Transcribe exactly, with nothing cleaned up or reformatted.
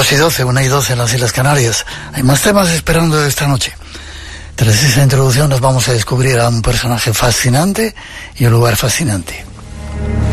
Dos y doce, una y doce en las Islas Canarias. Hay más temas esperando esta noche. Tras esa introducción nos vamos a descubrir a un personaje fascinante y un lugar fascinante.